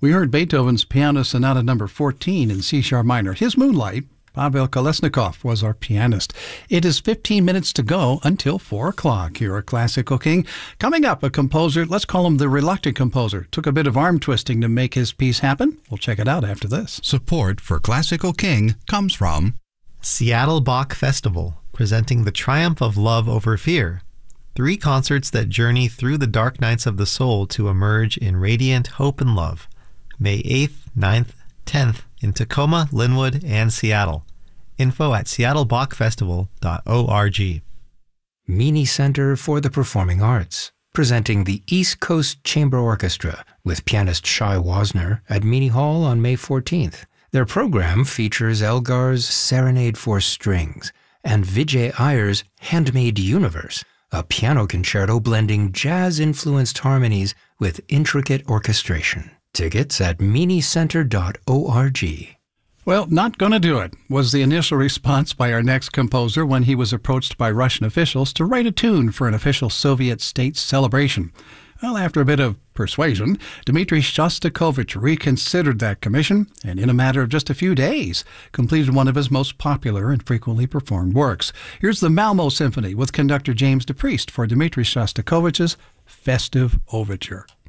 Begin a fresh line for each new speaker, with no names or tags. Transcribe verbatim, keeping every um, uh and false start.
We heard Beethoven's Piano Sonata number fourteen in C-sharp minor. His Moonlight, Pavel Kolesnikov was our pianist. It is fifteen minutes to go until four o'clock here at Classical King. Coming up, a composer, let's call him the reluctant composer, took a bit of arm twisting to make his piece happen. We'll check it out after this.
Support for Classical King comes from
Seattle Bach Festival, presenting The Triumph of Love Over Fear. Three concerts that journey through the dark nights of the soul to emerge in radiant hope and love. May eighth, ninth, tenth in Tacoma, Linwood, and Seattle. Info at seattle bach festival dot org.
Meany Center for the Performing Arts, presenting the East Coast Chamber Orchestra with pianist Shai Wasner at Meany Hall on May fourteenth. Their program features Elgar's Serenade for Strings and Vijay Iyer's Handmade Universe, a piano concerto blending jazz-influenced harmonies with intricate orchestration. Tickets at meany center dot org.
Well, not gonna do it, was the initial response by our next composer when he was approached by Russian officials to write a tune for an official Soviet state celebration. Well, after a bit of persuasion, Dmitri Shostakovich reconsidered that commission and in a matter of just a few days completed one of his most popular and frequently performed works. Here's the Malmo Symphony with conductor James DePriest for Dmitri Shostakovich's Festive Overture.